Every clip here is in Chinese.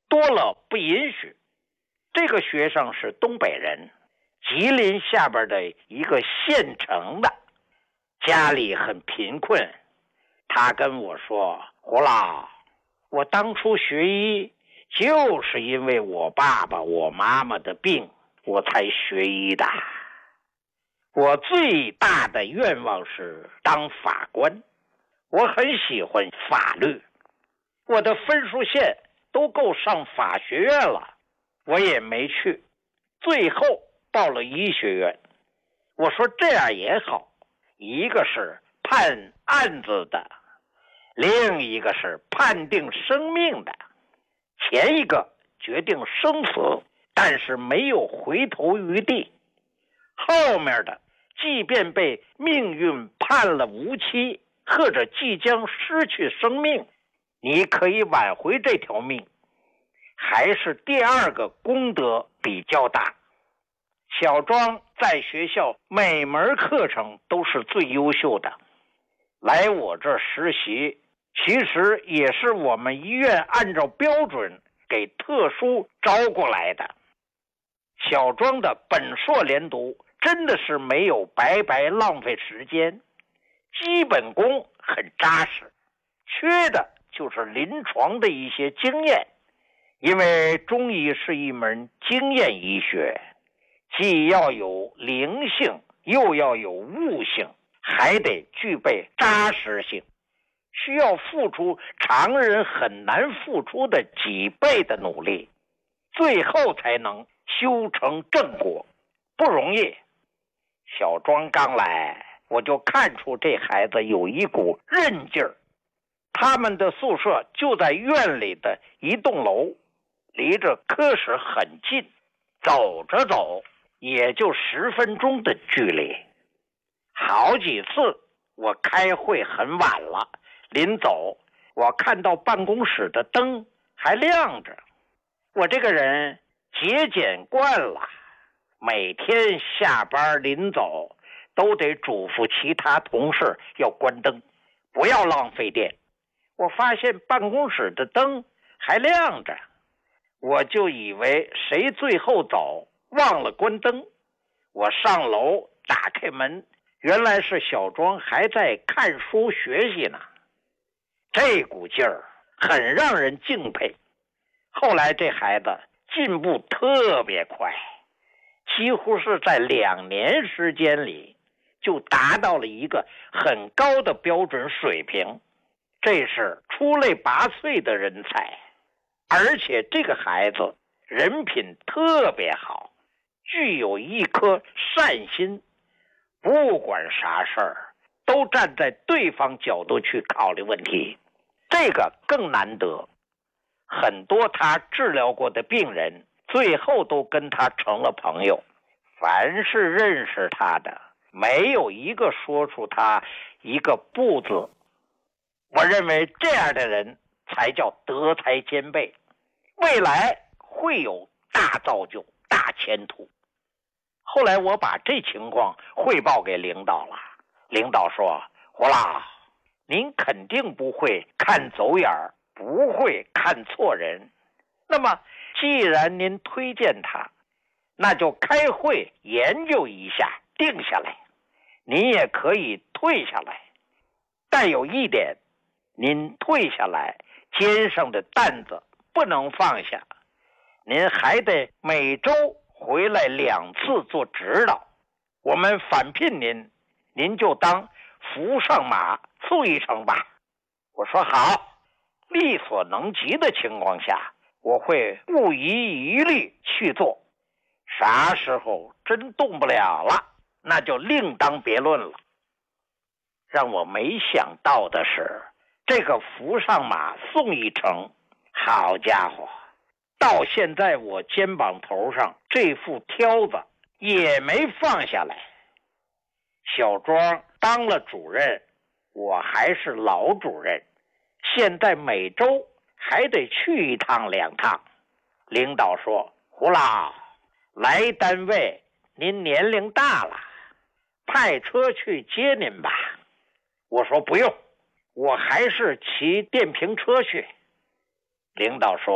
多了不允许。这个学生是东北人，吉林下边的一个县城的，家里很贫困。他跟我说，胡老，我当初学医就是因为我爸爸我妈妈的病我才学医的。我最大的愿望是当法官，我很喜欢法律，我的分数线都够上法学院了，我也没去，最后报了医学院。我说这样也好，一个是判案子的，另一个是判定生命的。前一个决定生死，但是没有回头余地，后面的即便被命运判了无期，或者即将失去生命，你可以挽回这条命，还是第二个功德比较大。小庄在学校每门课程都是最优秀的，来我这实习其实也是我们医院按照标准给特殊招过来的。小庄的本硕连读真的是没有白白浪费时间，基本功很扎实，缺的就是临床的一些经验。因为中医是一门经验医学，既要有灵性，又要有悟性，还得具备扎实性，需要付出常人很难付出的几倍的努力，最后才能修成正果，不容易。小庄刚来，我就看出这孩子有一股韧劲儿。他们的宿舍就在院里的一栋楼，离着科室很近，走着走也就10分钟的距离。好几次我开会很晚了，临走我看到办公室的灯还亮着。我这个人节俭惯了，每天下班临走都得嘱咐其他同事要关灯，不要浪费电。我发现办公室的灯还亮着，我就以为谁最后走忘了关灯。我上楼打开门，原来是小庄还在看书学习呢。这股劲儿很让人敬佩。后来这孩子进步特别快，几乎是在2年时间里就达到了一个很高的标准水平，这是出类拔萃的人才。而且这个孩子人品特别好，具有一颗善心，不管啥事儿都站在对方角度去考虑问题，这个更难得。很多他治疗过的病人最后都跟他成了朋友，凡是认识他的没有一个说出他一个不字。我认为这样的人才叫德才兼备，未来会有大造就、大前途。后来我把这情况汇报给领导了，领导说，胡老，您肯定不会看走眼，不会看错人，那么既然您推荐他，那就开会研究一下，定下来。您也可以退下来，但有一点，您退下来肩上的担子不能放下，您还得每周回来2次做指导。我们返聘您，您就当扶上马送一程吧。我说好，力所能及的情况下，我会不遗余力去做。啥时候真动不了了，那就另当别论了。让我没想到的是，这个扶上马送一程，好家伙，到现在我肩膀头上这副挑子也没放下来。小庄当了主任，我还是老主任，现在每周还得去1趟2趟。领导说，胡老，来单位您年龄大了，派车去接您吧。我说不用，我还是骑电瓶车去。领导说，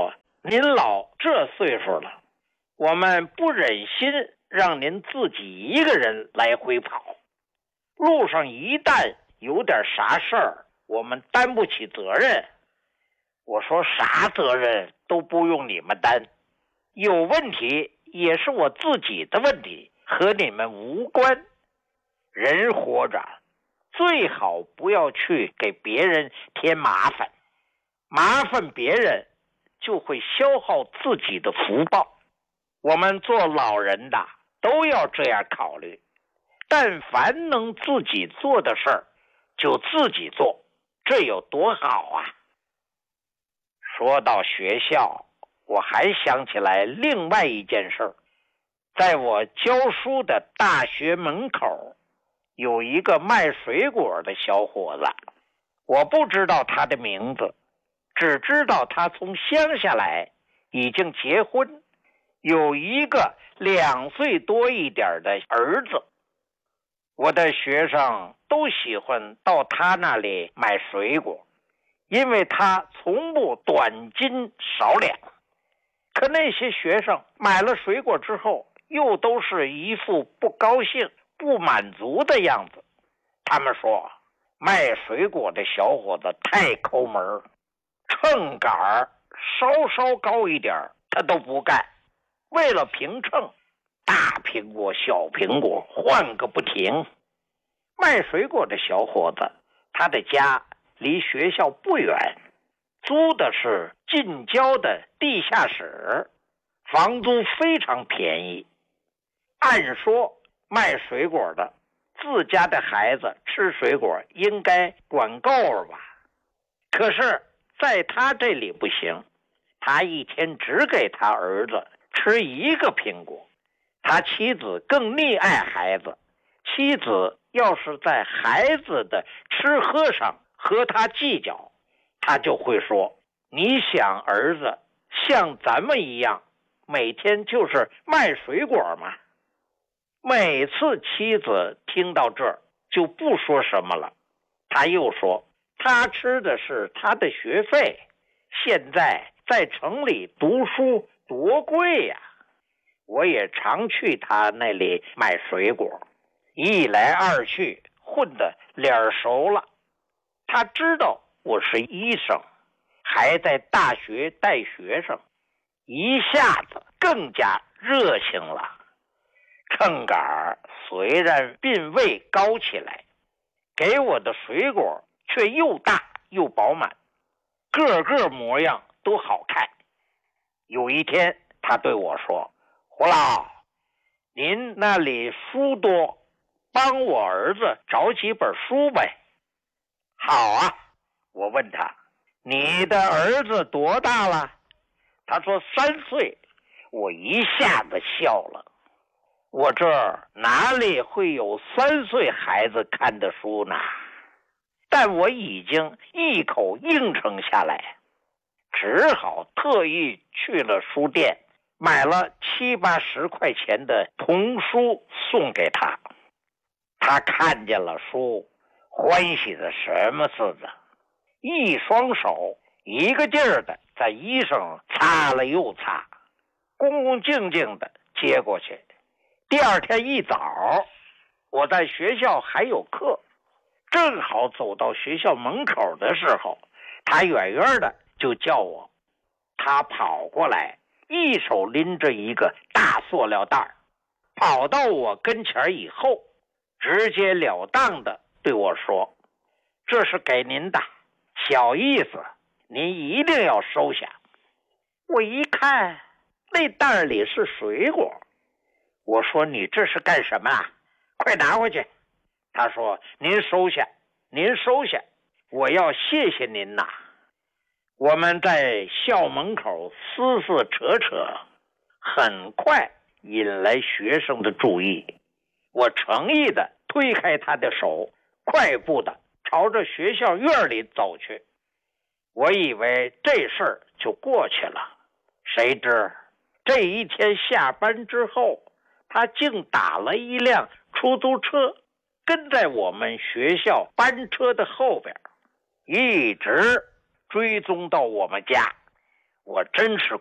您老这岁数了，我们不忍心让您自己一个人来回跑，路上一旦有点啥事儿，我们担不起责任。我说啥责任都不用你们担，有问题也是我自己的问题，和你们无关。人活着最好不要去给别人添麻烦，麻烦别人就会消耗自己的福报。我们做老人的都要这样考虑，但凡能自己做的事儿就自己做，这有多好啊！说到学校，我还想起来另外一件事，在我教书的大学门口有一个卖水果的小伙子，我不知道他的名字，只知道他从乡下来，已经结婚，有一个2岁多一点的儿子。我的学生都喜欢到他那里买水果，因为他从不短斤少两。可那些学生买了水果之后，又都是一副不高兴、不满足的样子。他们说卖水果的小伙子太抠门，秤杆稍稍高一点他都不干，为了平秤，大苹果小苹果换个不停。卖水果的小伙子，他的家离学校不远，租的是近郊的地下室，房租非常便宜。按说卖水果的自家的孩子吃水果应该管够了吧，可是在他这里不行，他一天只给他儿子吃1个苹果。他妻子更溺爱孩子，妻子要是在孩子的吃喝上和他计较，他就会说，你想儿子像咱们一样每天就是卖水果吗？每次妻子听到这儿就不说什么了，他又说他吃的是他的学费，现在在城里读书多贵呀。我也常去他那里买水果，一来二去混得脸熟了。他知道我是医生，还在大学带学生，一下子更加热情了。秤杆虽然并未高起来，给我的水果却又大又饱满，个个模样都好看。有一天他对我说，胡老，您那里书多，帮我儿子找几本书呗。好啊，我问他，你的儿子多大了？他说3岁。我一下子笑了，我这儿哪里会有3岁孩子看的书呢？但我已经一口应承下来，只好特意去了书店，买了70、80块钱的童书送给他。他看见了书，欢喜的什么似的，一双手一个劲儿的在衣裳擦了又擦，恭恭敬敬的接过去。第二天一早，我在学校还有课，正好走到学校门口的时候，他远远的就叫我。他跑过来，一手拎着一个大塑料袋，跑到我跟前以后，直截了当的对我说，这是给您的，小意思，您一定要收下。我一看那袋里是水果，我说你这是干什么啊？快拿回去。他说您收下，您收下，我要谢谢您呐。我们在校门口撕撕扯扯，很快引来学生的注意。我诚意的推开他的手，快步的朝着学校院里走去。我以为这事儿就过去了，谁知这一天下班之后，他竟打了一辆出租车，跟在我们学校班车的后边，一直追踪到我们家。我真是